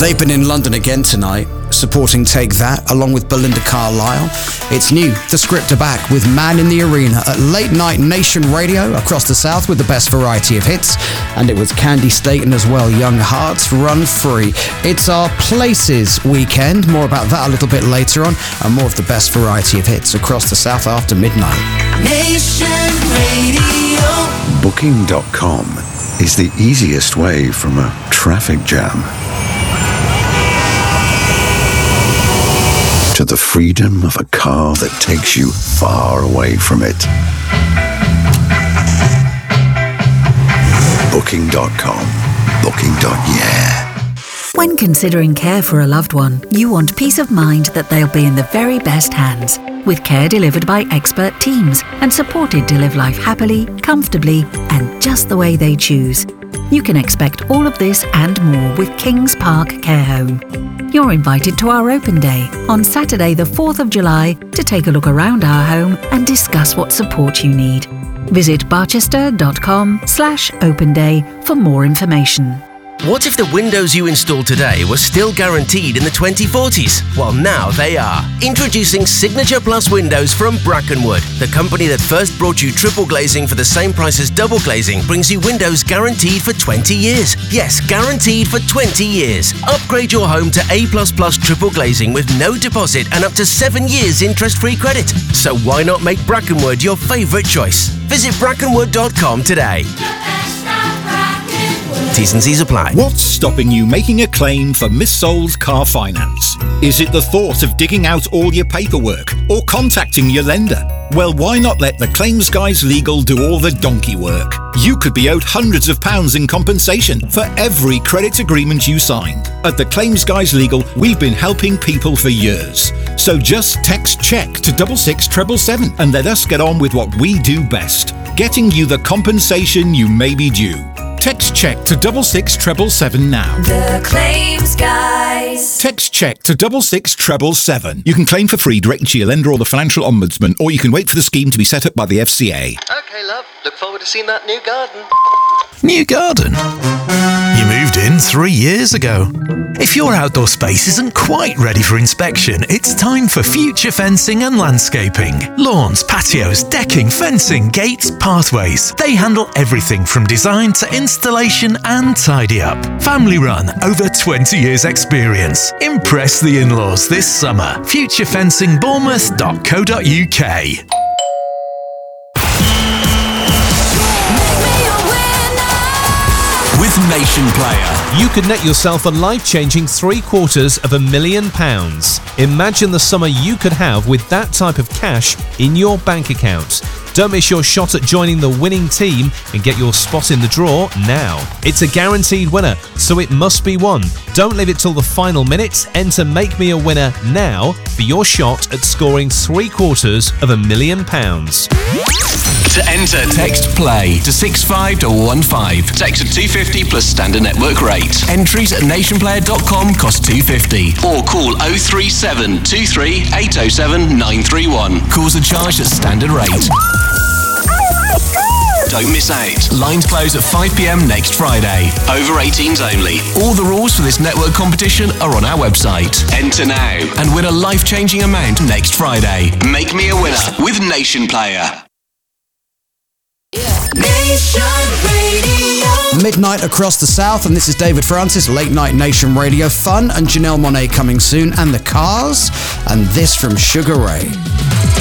They've been in London again tonight, supporting Take That, along with Belinda Carlisle. It's new. The Script are back with Man in the Arena at Late Night Nation Radio across the South with the best variety of hits. And it was Candy Staten as well, Young Hearts Run Free. It's our Places weekend. More about that a little bit later on, and more of the best variety of hits across the South after midnight. Nation Radio. Booking.com is the easiest way from a traffic jam to the freedom of a car that takes you far away from it. Booking.com. Booking.yeah. When considering care for a loved one, you want peace of mind that they'll be in the very best hands. With care delivered by expert teams and supported to live life happily, comfortably, and just the way they choose. You can expect all of this and more with Kings Park Care Home. You're invited to our open day on Saturday the 4th of July to take a look around our home and discuss what support you need. Visit barchester.com/open day for more information. What if the windows you install today were still guaranteed in the 2040s? Well, now they are. Introducing Signature Plus windows from Brackenwood. The company that first brought you triple glazing for the same price as double glazing brings you windows guaranteed for 20 years. Yes, guaranteed for 20 years. Upgrade your home to A++ triple glazing with no deposit and up to 7 years interest-free credit. So why not make Brackenwood your favourite choice? Visit brackenwood.com today. T's and C's apply. What's stopping you making a claim for missold car finance? Is it the thought of digging out all your paperwork or contacting your lender? Well, why not let the Claims Guys Legal do all the donkey work? You could be owed hundreds of pounds in compensation for every credit agreement you signed. At the Claims Guys Legal, we've been helping people for years. So just text CHECK to 66777 and let us get on with what we do best, getting you the compensation you may be due. Text CHECK to 66777 now. The Claims Guys. Text CHECK to 66777. You can claim for free directly to your lender or the Financial Ombudsman, or you can wait for the scheme to be set up by the FCA. Okay, love. Look forward to seeing that new garden. New garden? You moved in 3 years ago. If your outdoor space isn't quite ready for inspection, it's time for Future Fencing and Landscaping. Lawns, patios, decking, fencing, gates, pathways. They handle everything from design to installation and tidy up. Family run, over 20 years experience. Impress the in-laws this summer. futurefencingbournemouth.co.uk. With Nation Player, you could net yourself a life-changing £750,000. Imagine the summer you could have with that type of cash in your bank account. Don't miss your shot at joining the winning team and get your spot in the draw now. It's a guaranteed winner, so it must be won. Don't leave it till the final minute. Enter Make Me a Winner now for your shot at scoring £750,000. to enter, text PLAY to 65215. Text at 250 plus standard network rate. Entries at nationplayer.com cost £2.50. Or call 037 23 807 931. Calls are charged at standard rate. Don't miss out. Lines close at 5 p.m. next Friday. Over 18s only. All the rules for this network competition are on our website. Enter now and win a life-changing amount next Friday. Make me a winner with Nation Player. Nation Radio. Midnight across the South, and this is David Francis, Late Night Nation Radio. Fun and Janelle Monáe coming soon, and The Cars, and this from Sugar Ray.